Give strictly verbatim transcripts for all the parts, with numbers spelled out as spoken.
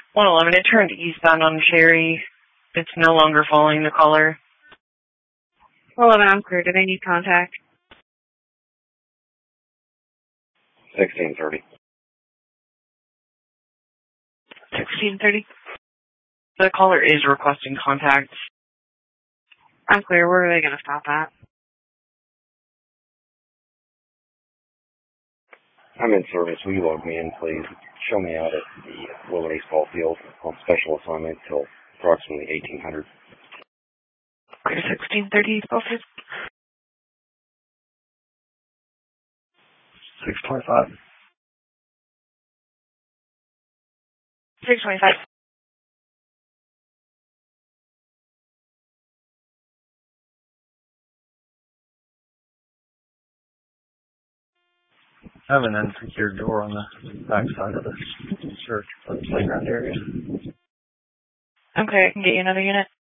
one eleven, it turned eastbound on Cherry. It's no longer following the caller. one eleven, I'm clear. Do they need contact? sixteen thirty. sixteen thirty. The caller is requesting contact. I'm clear. Where are they going to stop at? I'm in service. Will you log me in, please? Show me out at the Willow Baseball Field on special assignment till approximately eighteen hundred. Clear sixteen thirty, office. six twenty-five. six twenty-five. I have an unsecured door on the back side of the church or the playground area. Okay, I can get you another unit.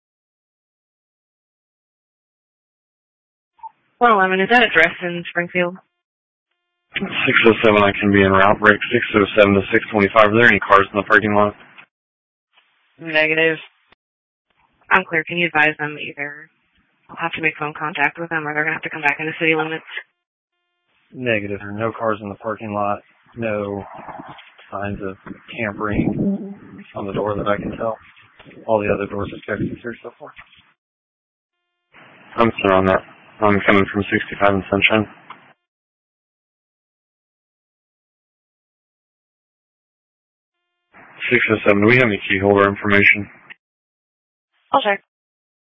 one eleven, is that address in Springfield? six oh seven, I can be en route. Break six oh seven to six twenty-five. Are there any cars in the parking lot? Negative. I'm clear. Can you advise them either I'll have to make phone contact with them or they're going to have to come back into city limits? Negative. There are no cars in the parking lot. No signs of tampering on the door that I can tell. All the other doors are checked here so far. I'm still on that. I'm coming from sixty-five in Sunshine. six oh seven, do we have any key holder information? I'll check.